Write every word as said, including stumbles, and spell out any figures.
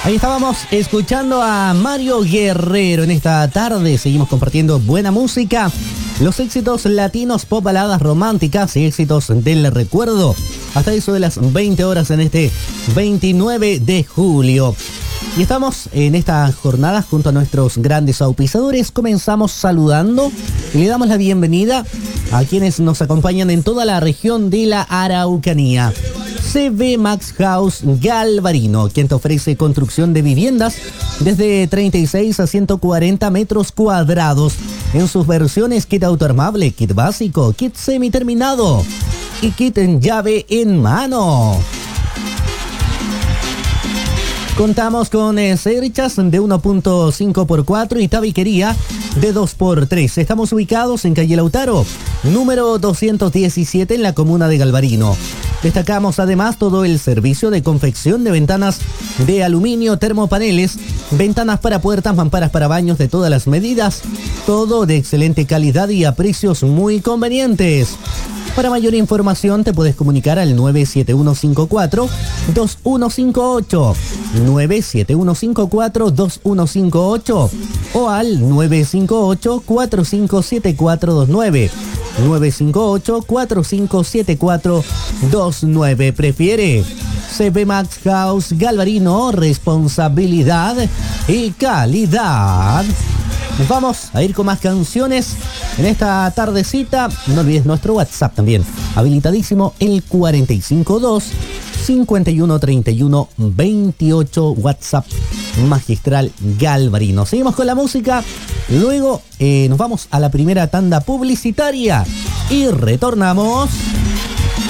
Ahí estábamos escuchando a Mario Guerrero en esta tarde. Seguimos compartiendo buena música, los éxitos latinos, pop, baladas románticas y éxitos del recuerdo. Hasta eso de las veinte horas en este veintinueve de julio. Y estamos en esta jornada junto a nuestros grandes auspiciadores. Comenzamos saludando y le damos la bienvenida a quienes nos acompañan en toda la región de la Araucanía. C V Max House Galvarino, quien te ofrece construcción de viviendas desde treinta y seis a ciento cuarenta metros cuadrados en sus versiones kit autoarmable, kit básico, kit semiterminado y kit en llave en mano. Contamos con eh, cerchas de uno punto cinco por cuatro y tabiquería de dos por tres. Estamos ubicados en calle Lautaro, número doscientos diecisiete en la comuna de Galvarino. Destacamos además todo el servicio de confección de ventanas de aluminio, termopaneles, ventanas para puertas, mamparas para baños de todas las medidas, todo de excelente calidad y a precios muy convenientes. Para mayor información te puedes comunicar al nueve siete uno cinco cuatro dos uno cinco ocho, nueve siete uno cinco cuatro dos uno cinco ocho o al nueve cinco ocho cuatro cinco siete cuatro dos nueve, nueve cinco ocho cuatro cinco siete cuatro dos nueve. Prefiere C V Max House Galvarino, responsabilidad y calidad. Vamos a ir con más canciones en esta tardecita. No olvides nuestro WhatsApp también, habilitadísimo, el cuarenta y cinco dos cincuenta y uno treinta y uno veintiocho, WhatsApp magistral Galvarino. Seguimos con la música, luego eh, nos vamos a la primera tanda publicitaria y retornamos.